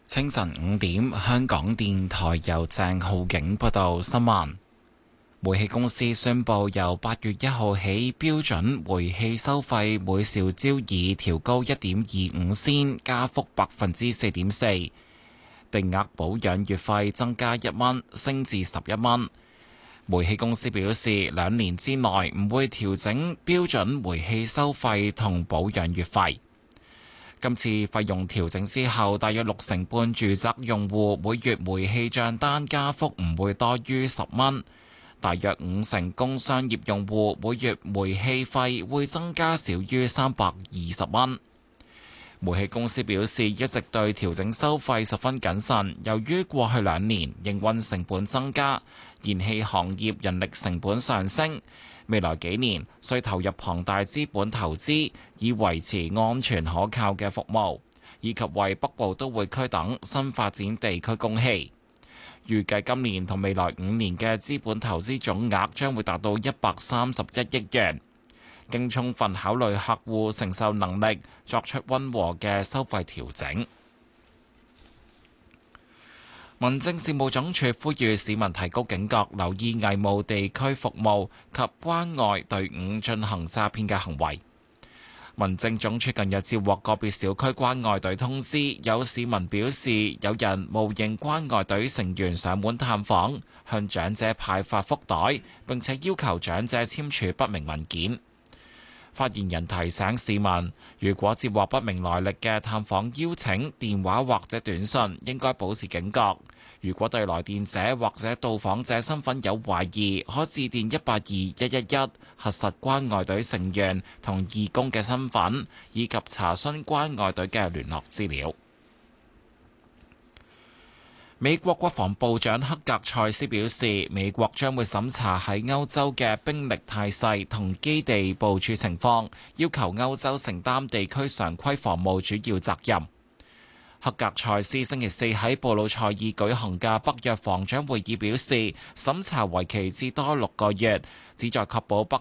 清晨5點，香港電台由鄭浩景報道新聞。煤氣公司宣布，由8月1號起，標準煤氣收費每兆焦耳調高1.25仙，加幅4.4%。定額保養月費增加1蚊，升至11蚊。煤氣公司表示，2年之內唔會調整標準煤氣收費同保養月費。今次費用調整之後，大約60半住宅用戶每月煤氣帳單加幅唔會多於10蚊，大約50%工商業用戶每月煤氣費會增加少於320蚊。煤氣公司表示，一直對調整收費十分謹慎，由於過去2年營運成本增加，燃氣行業人力成本上升，未來幾年需投入龐大資本投資，以維持安全可靠嘅服務，以及為北部都會區等新發展地區供氣。預計今年同未來5年嘅資本投資總額將會達到131億元。經充分考慮客戶承受能力，作出溫和嘅收費調整。民政事務總署呼籲市民提高警覺，留意偽冒地區服務及關愛隊伍進行詐騙嘅行為。民政總署近日接獲個別小區關愛隊通知，有市民表示有人冒認關愛隊成員上門探訪，向長者派發福袋，並且要求長者簽署不明文件。發言人提醒市民，如果接獲不明來歷嘅探訪邀請、電話或者短信，應該保持警覺。如果對來電者或者到訪者身份有懷疑，可致電182-111，核實關愛隊成員同義工嘅身份，以及查詢關愛隊嘅聯絡資料。美國國防部長克格塞斯表示，美國將會審查喺歐洲嘅兵力態勢同基地部署情況，要求歐洲承擔地區常規防務主要責任。克格塞斯星期四喺布魯塞爾舉行嘅北約防長會議表示，審查為期至多6個月，旨在確保北